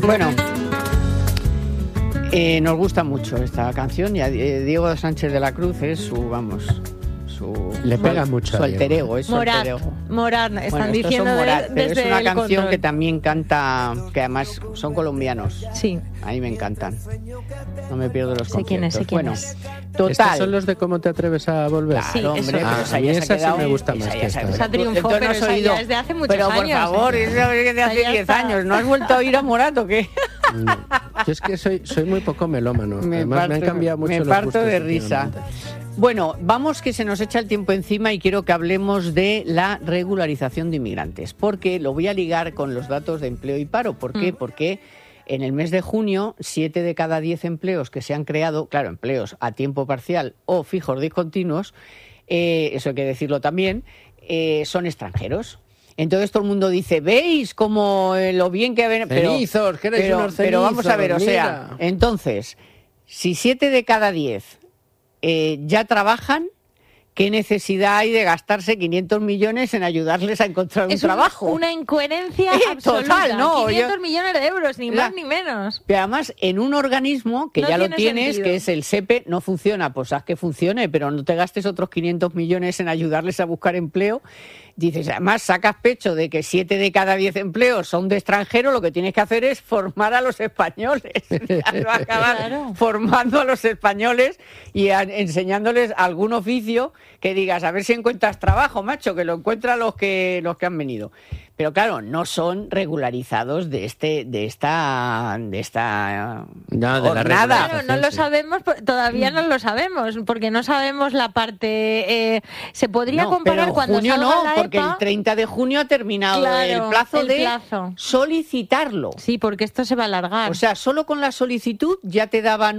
Bueno, nos gusta mucho esta canción y a Diego Sánchez de la Cruz es le pega mucho su alter ego, Morat, están diciendo Morat, pero desde es una canción control. que también canta, que además son colombianos. Sí. A mí me encantan. No me pierdo los Sé quién es, conciertos. sé quién es. Total. ¿Estos son los de cómo te atreves a volver? Claro, Sí, hombre, eso. pero A mí esa sí me gusta más que esta. Esa triunfó, Entonces pero no has esa oído. ya es de hace muchos pero por años, favor, ¿eh? es de hace Ya 10 está. años. ¿No has vuelto a oír a Morat o qué? No. Yo es que soy muy poco melómano. Además, me han cambiado mucho me los parto gustos de risa. últimamente. Bueno, vamos que se nos echa el tiempo encima y quiero que hablemos de la regularización de inmigrantes, porque lo voy a ligar con los datos de empleo y paro. ¿Por qué? Porque en el mes de junio, 7 de cada 10 empleos que se han creado, claro, empleos a tiempo parcial o fijos discontinuos, eso hay que decirlo también, son extranjeros. Entonces todo el mundo dice, ¿veis cómo lo bien que ven? Cenizos, que erais unos cenizos, pero vamos a ver, o sea, mira. entonces, si 7 de cada 10 ya trabajan, ¿qué necesidad hay de gastarse 500 millones en ayudarles a encontrar un trabajo? Una incoherencia absoluta. Total, no. 500 millones de euros, ni más ni menos. Pero además, en un organismo que No ya lo tiene tienes, sentido. que es el SEPE, no funciona. Pues haz que funcione, pero no te gastes otros 500 millones en ayudarles a buscar empleo. Dices, además, sacas pecho de que 7 de cada 10 empleos son de extranjeros, lo que tienes que hacer es formar a los españoles. Ya va a acabar Claro. formando a los españoles y enseñándoles algún oficio que digas, a ver si encuentras trabajo, macho, que lo encuentran los que han venido. Pero claro, no son regularizados de esta No, de la jornada. Claro, no lo sabemos, todavía no lo sabemos, porque no sabemos la parte... se podría No, comparar pero cuando junio salga no, la porque EPA. el 30 de junio ha terminado Claro, el plazo el de plazo. solicitarlo. Sí, porque esto se va a alargar. O sea, solo con la solicitud ya te daban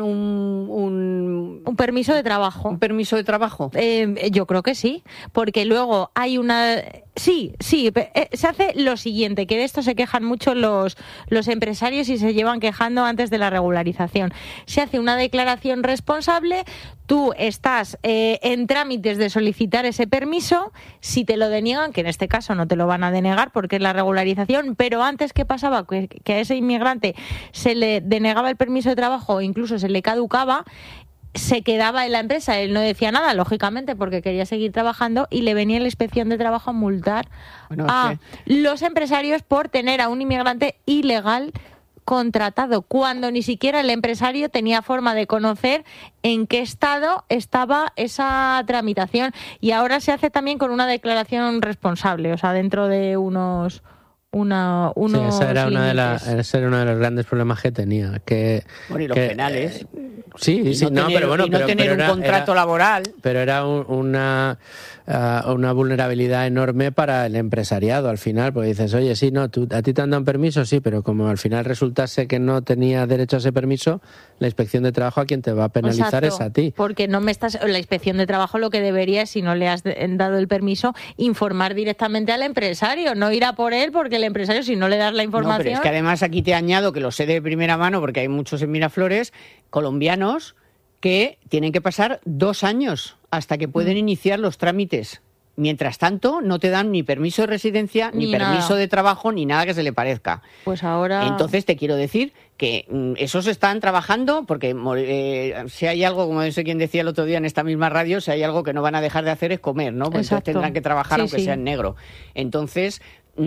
un permiso de trabajo. un permiso de trabajo. Yo creo que sí, porque luego hay una... Sí, se hace lo siguiente, que de esto se quejan mucho los empresarios y se llevan quejando antes de la regularización. Se hace una declaración responsable, tú estás en trámites de solicitar ese permiso, si te lo deniegan, que en este caso no te lo van a denegar porque es la regularización, pero antes, ¿qué pasaba? Que a ese inmigrante se le denegaba el permiso de trabajo o incluso se le caducaba, se quedaba en la empresa, él no decía nada, lógicamente, porque quería seguir trabajando y le venía la inspección de trabajo a multar a los empresarios por tener a un inmigrante ilegal contratado, cuando ni siquiera el empresario tenía forma de conocer en qué estado estaba esa tramitación. Y ahora se hace también con una declaración responsable, o sea, dentro de unos Sí, ese era uno de los grandes problemas que tenía. Bueno, y los penales. Sí, pero tener un contrato laboral. Pero era una vulnerabilidad enorme para el empresariado al final, porque dices, oye, sí, no, a ti te han dado un permiso, sí, pero como al final resultase que no tenía derecho a ese permiso, la inspección de trabajo a quien te va a penalizar es a ti. Porque la inspección de trabajo lo que debería es, si no le has dado el permiso, informar directamente al empresario, no ir a por él, porque el empresario, si no le das la información... No, pero es que además aquí te añado, que lo sé de primera mano, porque hay muchos en Miraflores, colombianos, que tienen que pasar 2 años hasta que pueden iniciar los trámites. Mientras tanto, no te dan ni permiso de residencia, ni permiso nada de trabajo, ni nada que se le parezca. Pues ahora... Entonces te quiero decir que esos están trabajando, porque si hay algo, como no sé quién decía el otro día en esta misma radio, si hay algo que no van a dejar de hacer es comer, ¿no? Pues entonces tendrán que trabajar aunque sea en negro. Entonces...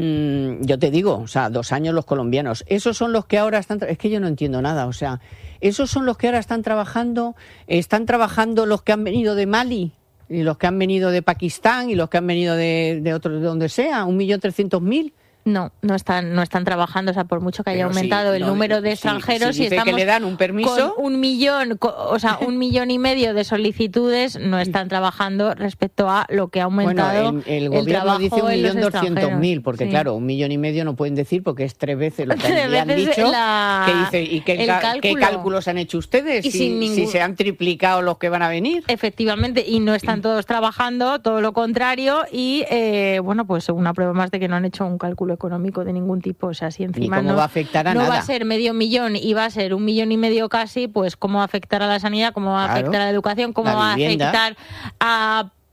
yo te digo, o sea, 2 años los colombianos. Esos son los que ahora están... Es que yo no entiendo nada, o sea, esos son los que ahora están trabajando los que han venido de Mali, y los que han venido de Pakistán, y los que han venido de otros, de donde sea, 1.300.000. No están trabajando, o sea, por mucho que haya aumentado el número de extranjeros, si y estamos que le dan un permiso, con 1 millón, o sea, 1,5 millones de solicitudes, no están trabajando respecto a lo que ha aumentado. Bueno, el gobierno dice 1.200.000, porque sí. Claro, 1,5 millones no pueden decir porque es 3 veces lo que le han veces dicho. ¿qué ¿Qué cálculos han hecho ustedes? Y si se han triplicado los que van a venir. Efectivamente, y no están todos trabajando, todo lo contrario, y bueno, pues una prueba más de que no han hecho un cálculo económico de ningún tipo, o sea, si encima no va a afectar a no nada. va a ser 500.000 y va a ser 1,5 millones casi, pues cómo va a afectar a la sanidad, cómo va a afectar a la educación, cómo va a afectar a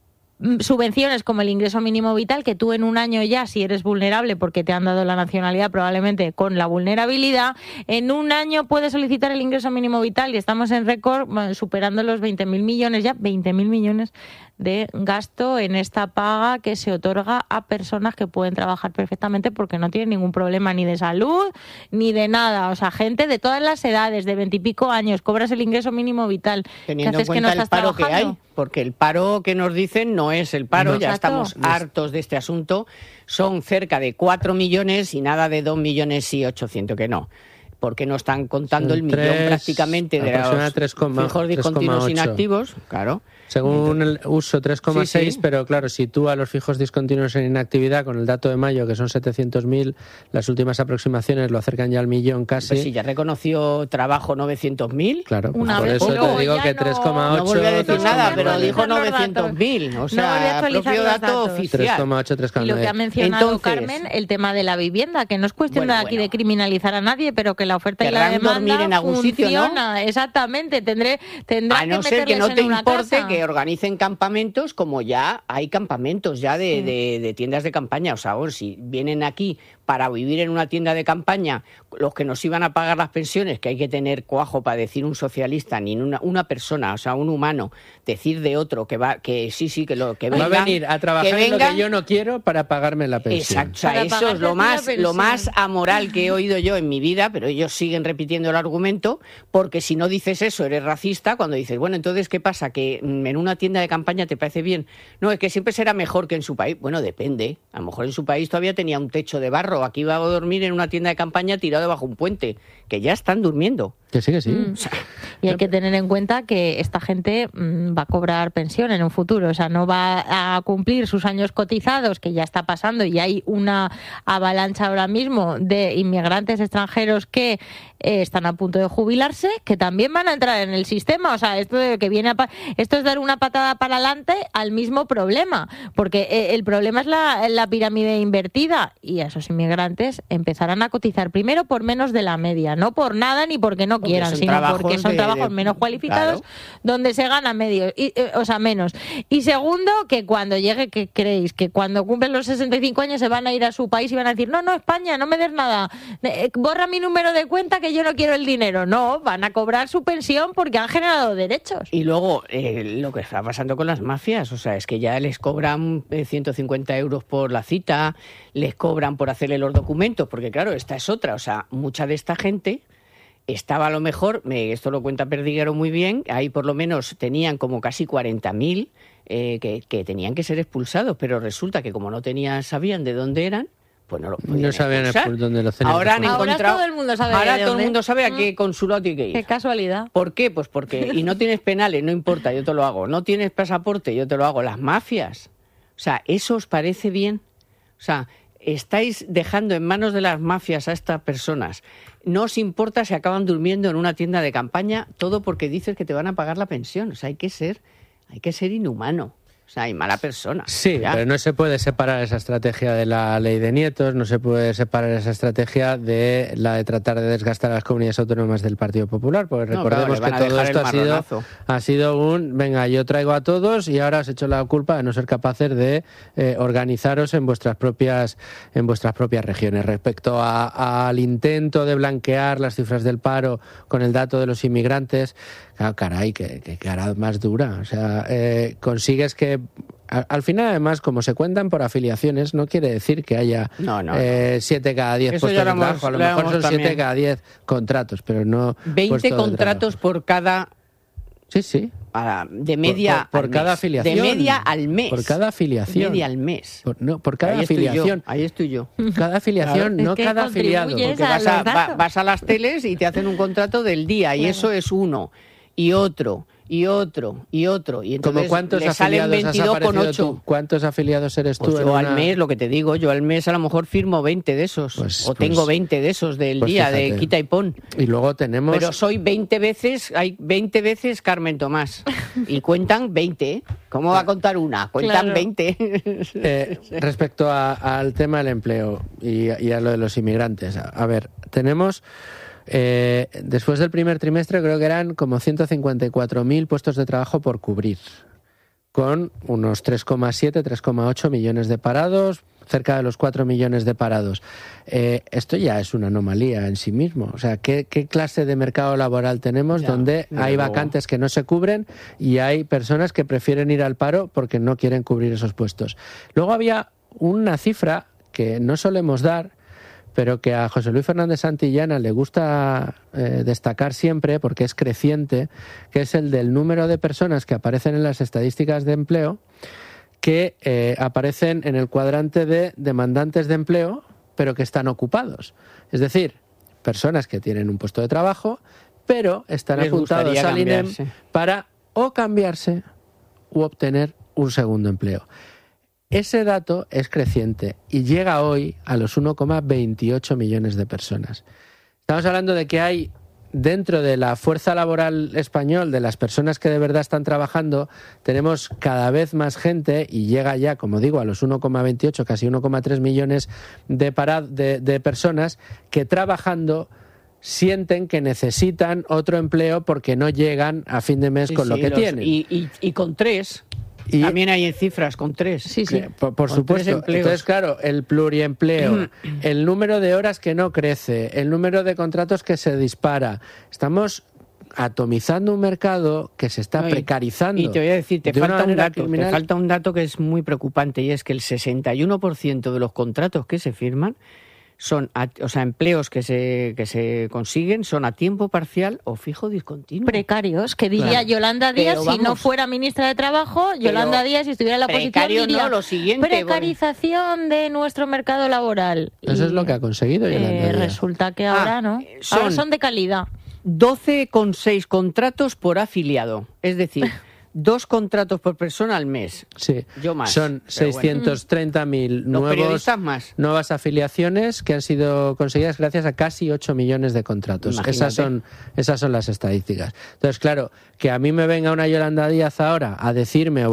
subvenciones como el ingreso mínimo vital, que tú en un año ya, si eres vulnerable porque te han dado la nacionalidad probablemente con la vulnerabilidad, en un año puedes solicitar el ingreso mínimo vital y estamos en récord, superando los 20.000 millones, ya 20.000 millones de gasto en esta paga que se otorga a personas que pueden trabajar perfectamente porque no tienen ningún problema ni de salud ni de nada. O sea, gente de todas las edades, de 20 y pico años, cobras el ingreso mínimo vital. Teniendo en cuenta el paro que hay, porque el paro que nos dicen no es el paro, ya estamos hartos de este asunto. Son cerca de 4 millones y nada de 2.800.000, que no. Porque no están contando el millón prácticamente de los fijos discontinuos inactivos, claro. Según el uso 3,6, pero claro, si tú a los fijos discontinuos en inactividad, con el dato de mayo, que son 700.000, las últimas aproximaciones lo acercan ya al millón casi. Pues si ya reconoció trabajo 900.000. Claro, pues por eso te digo que 3,8... No volví a decir nada, pero dijo 900.000, o sea, propio dato oficial. 3,8, 3,9. Y lo que ha mencionado Carmen, el tema de la vivienda, que no es cuestión de aquí de criminalizar a nadie, pero que la oferta y la demanda dormir en algún sitio, ¿no? Exactamente, tendrá a no que ser que no te importe casa. Que organicen campamentos, como ya hay campamentos ya de tiendas de campaña. O sea, si vienen aquí para vivir en una tienda de campaña, los que nos iban a pagar las pensiones, que hay que tener cuajo para decir un socialista, ni una persona, o sea, un humano, decir de otro que va, que sí, que lo que venga, va a venir a trabajar en lo que yo no quiero para pagarme la pensión. Exacto, o sea, eso es lo más amoral que he oído yo en mi vida, pero ellos siguen repitiendo el argumento, porque si no dices eso eres racista. Cuando dices, bueno, entonces ¿qué pasa? ¿Que en una tienda de campaña te parece bien? No, es que siempre será mejor que en su país. Bueno, depende, a lo mejor en su país todavía tenía un techo de barro. Aquí va a dormir en una tienda de campaña tirado debajo de un puente, que ya están durmiendo. Que sí. O sea, y hay que tener en cuenta que esta gente va a cobrar pensión en un futuro, o sea, no va a cumplir sus años cotizados, que ya está pasando, y hay una avalancha ahora mismo de inmigrantes extranjeros que están a punto de jubilarse, que también van a entrar en el sistema. O sea, esto es dar una patada para adelante al mismo problema, porque el problema es la pirámide invertida, y a esos inmigrantes empezarán a cotizar primero por menos de la media, no por nada ni porque no quieran, sino porque son trabajos menos cualificados, claro, donde se gana menos. Y segundo, que cuando llegue, ¿qué creéis? Que cuando cumplen los 65 años se van a ir a su país y van a decir, no, España, no me des nada, borra mi número de cuenta que yo no quiero el dinero. No, van a cobrar su pensión porque han generado derechos. Y luego, lo que está pasando con las mafias, o sea, es que ya les cobran 150 euros por la cita, les cobran por hacerle los documentos, porque claro, esta es otra, o sea, mucha de esta gente estaba a lo mejor, esto lo cuenta Perdiguero muy bien, ahí por lo menos tenían como casi 40.000 que tenían que ser expulsados, pero resulta que como no sabían de dónde eran, pues no los podían expulsar. Dónde los tenían. Ahora han encontrado, todo el mundo sabe todo el mundo sabe a qué consulado tiene que ir. Qué casualidad. ¿Por qué? Pues porque, y no tienes penales, no importa, yo te lo hago. No tienes pasaporte, yo te lo hago. Las mafias. O sea, ¿eso os parece bien? O sea, estáis dejando en manos de las mafias a estas personas. No os importa si acaban durmiendo en una tienda de campaña, todo porque dices que te van a pagar la pensión. O sea, hay que ser inhumano. O sea, hay mala persona. Sí, ya. Pero no se puede separar esa estrategia de la ley de nietos, no se puede separar esa estrategia de la de tratar de desgastar a las comunidades autónomas del Partido Popular, porque recordemos que todo esto ha sido un, venga, yo traigo a todos y ahora os echo la culpa de no ser capaces de organizaros en vuestras propias regiones. Respecto al intento de blanquear las cifras del paro con el dato de los inmigrantes, caray, que cara más dura. O sea, consigues que al final, además, como se cuentan por afiliaciones, no quiere decir que haya 7 cada 10 puestos de trabajo. A lo mejor son 7 cada 10 contratos, pero no 20 contratos por cada... Sí. De media por cada afiliación. De media al mes. Por cada afiliación. Media al mes. Por cada afiliación. Ahí estoy yo. Cada afiliación, claro. No cada afiliado. Porque vas a las teles y te hacen un contrato del día, y eso es uno. Y otro. Y entonces ¿cuántos le salen 22,8. Tú? ¿Cuántos afiliados eres tú? Yo al mes, lo que te digo, yo al mes a lo mejor firmo 20 de esos. Tengo 20 de esos del día, fíjate, de quita y pon. Y luego tenemos... Pero soy 20 veces Carmen Tomás. Y cuentan 20, ¿eh? ¿Cómo va a contar una? Cuentan 20. Respecto al tema del empleo y a lo de los inmigrantes. A ver, tenemos... después del primer trimestre creo que eran como 154.000 puestos de trabajo por cubrir. con unos 3,7, 3,8 millones de parados, cerca de los 4 millones de parados. Esto ya es una anomalía en sí mismo. O sea, ¿qué clase de mercado laboral tenemos donde hay vacantes que no se cubren y hay personas que prefieren ir al paro porque no quieren cubrir esos puestos? Luego había una cifra que no solemos dar, pero que a José Luis Fernández Santillana le gusta destacar siempre porque es creciente, que es el del número de personas que aparecen en las estadísticas de empleo que aparecen en el cuadrante de demandantes de empleo, pero que están ocupados. Es decir, personas que tienen un puesto de trabajo, pero están apuntados al INEM para o cambiarse u obtener un segundo empleo. Ese dato es creciente y llega hoy a los 1,28 millones de personas. Estamos hablando de que hay dentro de la fuerza laboral español, de las personas que de verdad están trabajando, tenemos cada vez más gente y llega ya, como digo, a los 1,28, casi 1,3 millones de personas que trabajando sienten que necesitan otro empleo porque no llegan a fin de mes con lo que tienen. Y con 3... También hay en cifras con 3. Sí, sí. Por supuesto. Entonces, claro, el pluriempleo, el número de horas que no crece, el número de contratos que se dispara. Estamos atomizando un mercado que se está precarizando. Y te voy a decir, te falta un dato que es muy preocupante, y es que el 61% de los contratos que se firman son, empleos que se consiguen son a tiempo parcial o fijo discontinuo. Precarios, que diría Yolanda Díaz, si no fuera ministra de Trabajo, Yolanda Díaz, si estuviera en la oposición, diría lo siguiente, precarización de nuestro mercado laboral. Eso es lo que ha conseguido Yolanda Díaz. Resulta que ahora no. Ahora son de calidad. 12,6 contratos por afiliado, es decir... 2 contratos por persona al mes. Sí, yo más. Son 630.000 nuevas afiliaciones que han sido conseguidas gracias a casi 8 millones de contratos. Esas son las estadísticas. Entonces, claro, que a mí me venga una Yolanda Díaz ahora a decirme,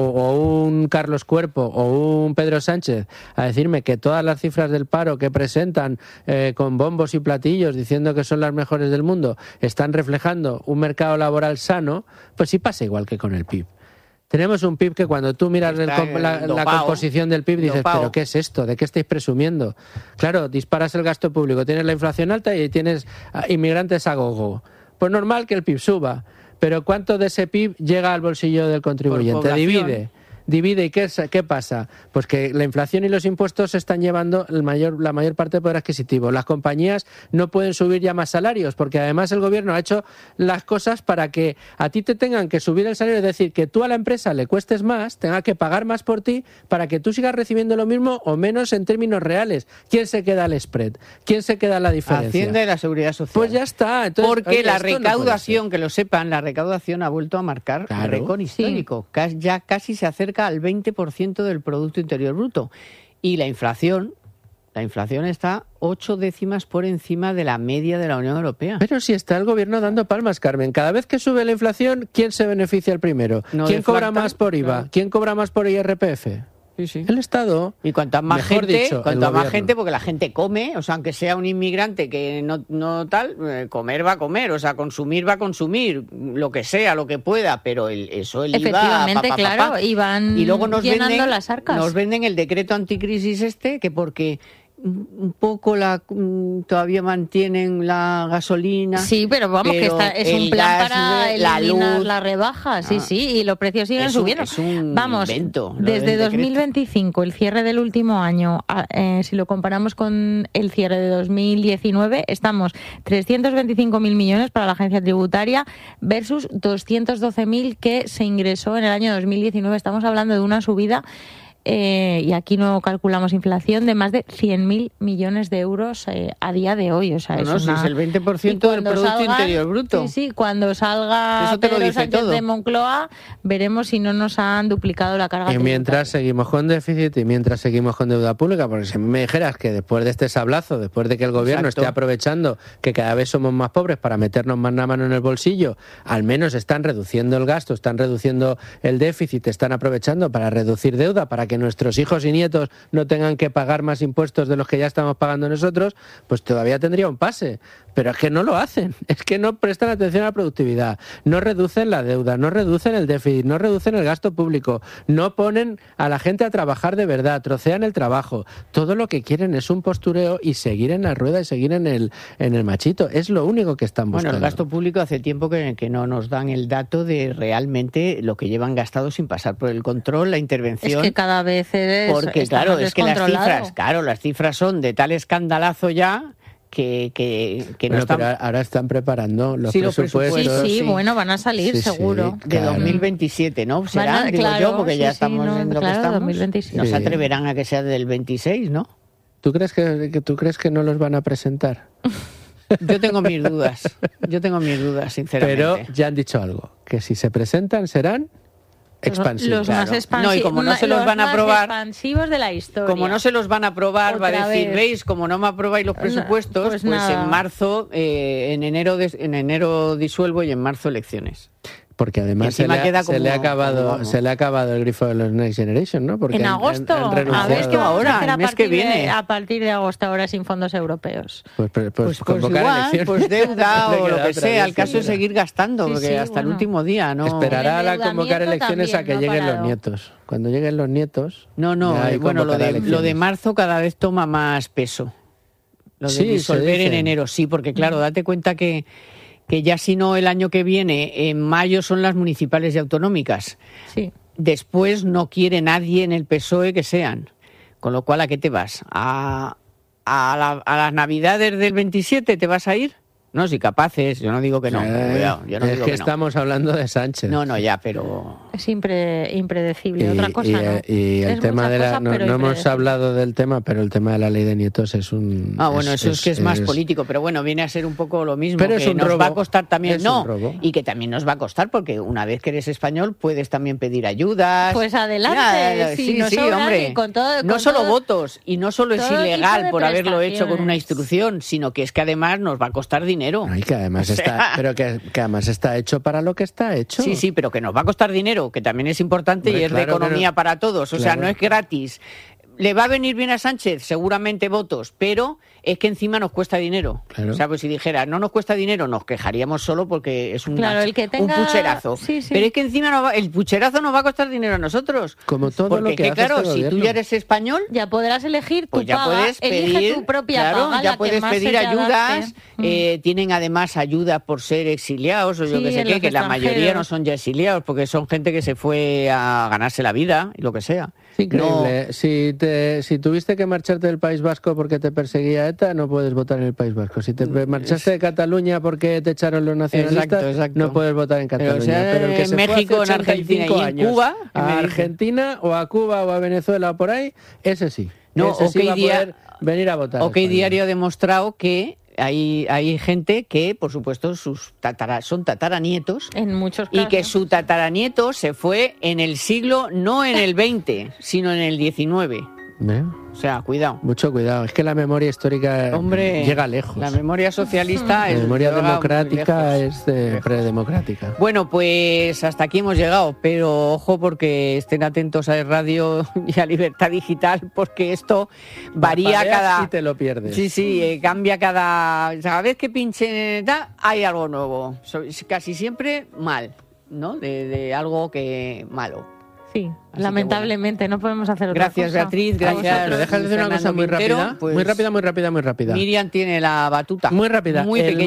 o un Carlos Cuerpo, o un Pedro Sánchez, a decirme que todas las cifras del paro que presentan con bombos y platillos diciendo que son las mejores del mundo están reflejando un mercado laboral sano, pues sí pasa igual que con el PIB. Tenemos un PIB que cuando tú miras la composición del PIB dices, ¿pero qué es esto? ¿De qué estáis presumiendo? Claro, disparas el gasto público, tienes la inflación alta y tienes inmigrantes a gogo. Pues normal que el PIB suba, pero ¿cuánto de ese PIB llega al bolsillo del contribuyente? Divide y ¿qué pasa? Pues que la inflación y los impuestos se están llevando la mayor parte del poder adquisitivo. Las compañías no pueden subir ya más salarios porque además el gobierno ha hecho las cosas para que a ti te tengan que subir el salario, es decir, que tú a la empresa le cuestes más, tenga que pagar más por ti para que tú sigas recibiendo lo mismo o menos en términos reales. ¿Quién se queda al spread? ¿Quién se queda la diferencia? Hacienda y la Seguridad Social. Pues ya está. Entonces, porque la recaudación, que lo sepan, la recaudación ha vuelto a marcar récord histórico. Sí. Ya casi se acerca al 20% del Producto Interior Bruto. Y la inflación está 8 décimas por encima de la media de la Unión Europea. Pero si está el gobierno dando palmas, Carmen. Cada vez que sube la inflación, ¿quién se beneficia el primero? ¿Quién cobra más por IVA? Claro. ¿Quién cobra más por IRPF? Sí. El Estado. Y cuanto más gente, porque la gente come, aunque sea un inmigrante que no tal, comer va a comer, consumir va a consumir, lo que sea, lo que pueda, pero el IVA... Efectivamente, claro, y van y luego llenando las arcas. Nos venden el decreto anticrisis que porque un poco todavía mantienen la gasolina. Sí, pero vamos, que es un plan para eliminar la rebaja. Sí, y los precios siguen subiendo. Es un invento, desde 2025, el cierre del último año, si lo comparamos con el cierre de 2019, estamos 325.000 millones para la agencia tributaria versus 212.000 que se ingresó en el año 2019. Estamos hablando de una subida y aquí no calculamos inflación, de más de 100.000 millones de euros a día de hoy. Es el 20% del Producto Interior Bruto. Sí, cuando salga Pedro Sánchez de Moncloa, veremos si no nos han duplicado la carga tributaria. Y mientras seguimos con déficit y mientras seguimos con deuda pública, porque si me dijeras que después de este sablazo, después de que el gobierno esté aprovechando que cada vez somos más pobres para meternos más la mano en el bolsillo, al menos están reduciendo el gasto, están reduciendo el déficit, están aprovechando para reducir deuda, para que nuestros hijos y nietos no tengan que pagar más impuestos de los que ya estamos pagando nosotros, pues todavía tendría un pase. Pero es que no lo hacen, es que no prestan atención a la productividad, no reducen la deuda, no reducen el déficit, no reducen el gasto público, no ponen a la gente a trabajar de verdad, trocean el trabajo. Todo lo que quieren es un postureo y seguir en la rueda y seguir en el machito. Es lo único que están buscando. Bueno, el gasto público hace tiempo que no nos dan el dato de realmente lo que llevan gastado sin pasar por el control, la intervención. Es que cada vez porque claro, es que las cifras son de tal escandalazo ya que no están... Pero ahora están preparando los presupuestos. Sí, bueno, van a salir seguro. Sí, claro. De 2027, ¿no? Será, digo yo, porque ya estamos en lo que estamos. 2027. No se atreverán a que sea del 26, ¿no? ¿Tú crees que no los van a presentar? Yo tengo mis dudas, sinceramente. Pero ya han dicho algo, que si se presentan serán expansivos. Los más expansivos. No, y como no se los van a aprobar, expansivos de la historia. Como no se los van a aprobar, va a decir, veis, como no me aprobáis los presupuestos, pues en marzo, en enero disuelvo y en marzo elecciones. Porque además se le ha acabado el grifo de los Next Generation, ¿no? Porque en agosto, a ver que ahora, el mes que viene. A partir de agosto, ahora sin fondos europeos. Pues convocar elecciones. Pues deuda o lo que sea. El caso es seguir gastando, porque hasta el último día, ¿no? Esperará a convocar elecciones a que lleguen los nietos. Cuando lleguen los nietos... No, bueno, lo de marzo cada vez toma más peso. Lo de disolver en enero, sí, porque claro, date cuenta que ya si no el año que viene, en mayo son las municipales y autonómicas. Sí. Después no quiere nadie en el PSOE que sean. Con lo cual, ¿a qué te vas? ¿A las Navidades del 27 te vas a ir? No, si capaces, yo no digo que no. Cuidado, yo no digo que estamos hablando de Sánchez. No, ya, pero... Es impredecible, otra cosa no. Y el tema de la... No hemos hablado del tema, pero el tema de la ley de nietos es un... bueno, eso es que es más político, pero bueno, viene a ser un poco lo mismo. Pero que es un nos robo. Va a costar también... No, y que también nos va a costar, porque una vez que eres español puedes también pedir ayudas. Pues adelante, sí, hombre. No solo votos, y no solo es ilegal por haberlo hecho con una instrucción, sino que es que además nos va a costar dinero. Y que además además está hecho para lo que está hecho. Sí, pero que nos va a costar dinero, que también es importante y es de economía para todos. O sea, no es gratis. ¿Le va a venir bien a Sánchez? Seguramente votos, pero es que encima nos cuesta dinero. Claro. O sea, pues si dijera, no nos cuesta dinero, nos quejaríamos solo porque es un pucherazo. Sí. Pero es que encima el pucherazo nos va a costar dinero a nosotros. Como todo porque lo que hace claro, este si tú ya eres español... Ya podrás elegir tu pues ya paga, puedes pedir, elige tu propia paga, ya puedes pedir ayudas. Adapte. Tienen además ayuda por ser exiliados o yo que sé qué, que la mayoría no son ya exiliados porque son gente que se fue a ganarse la vida y lo que sea. Increíble. No. Si tuviste que marcharte del País Vasco porque te perseguía ETA, no puedes votar en el País Vasco. Si te marchaste de Cataluña porque te echaron los nacionalistas, exacto. No puedes votar en Cataluña. Pero el que en México, en Argentina y en Cuba, a Argentina o a Cuba o a Venezuela o por ahí, ese sí. Ese sí va a poder venir a votar. OK Diario ha demostrado que hay gente que, por supuesto, son tataranietos. En muchos casos. Y que su tataranieto se fue en el siglo, no en el 20, sino en el 19. O sea, cuidado. Mucho cuidado. Es que la memoria histórica llega lejos. La memoria socialista La memoria democrática es predemocrática. Bueno, pues hasta aquí hemos llegado, pero ojo porque estén atentos a Radio y a Libertad Digital porque esto varía cada... y te lo pierdes. Sí, cambia cada vez que pinchen hay algo nuevo. Casi siempre mal, ¿no? De algo que malo. Sí, así lamentablemente no podemos hacer otra cosa. Gracias, Beatriz. Gracias. Pero déjame decir una cosa muy rápida. Pues, muy rápida. Miriam tiene la batuta. Muy rápida. El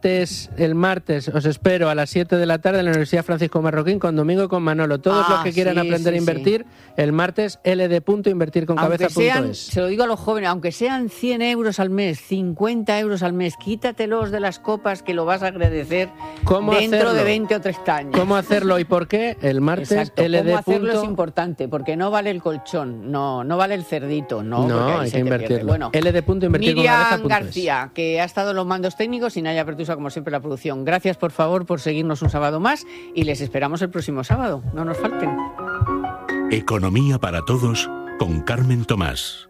martes os espero a las 7 de la tarde en la Universidad Francisco Marroquín con Domingo y con Manolo. Todos los que quieran aprender a invertir, el martes ld.invertirconcabeza.es. Se lo digo a los jóvenes, aunque sean 100 euros al mes, 50 euros al mes, quítatelos de las copas que lo vas a agradecer dentro de 20 o 30 años. ¿Cómo hacerlo y por qué? El martes ld. Es importante, porque no vale el colchón, no vale el cerdito, no hay que invertirlo. Bueno, Miriam García, que ha estado en los mandos técnicos, y Naya Pertusa, como siempre, la producción. Gracias, por favor, por seguirnos un sábado más y les esperamos el próximo sábado. No nos falten. Economía para todos con Carmen Tomás.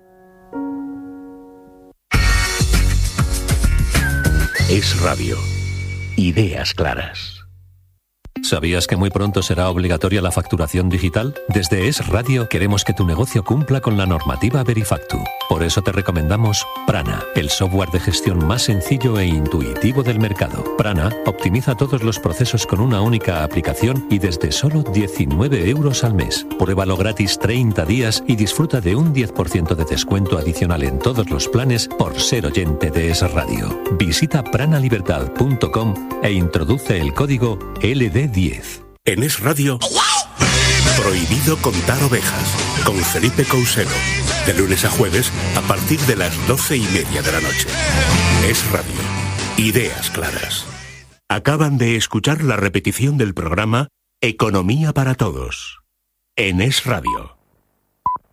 Es radio. Ideas claras. ¿Sabías que muy pronto será obligatoria la facturación digital? Desde Es Radio queremos que tu negocio cumpla con la normativa Verifactu. Por eso te recomendamos Prana, el software de gestión más sencillo e intuitivo del mercado. Prana optimiza todos los procesos con una única aplicación y desde solo 19 euros al mes. Pruébalo gratis 30 días y disfruta de un 10% de descuento adicional en todos los planes por ser oyente de Es Radio. Visita pranalibertad.com e introduce el código LD10. En Es Radio, prohibido contar ovejas, con Felipe Couselo, de lunes a jueves a partir de las 12:30 de la noche. Es Radio, ideas claras. Acaban de escuchar la repetición del programa Economía para Todos, en Es Radio.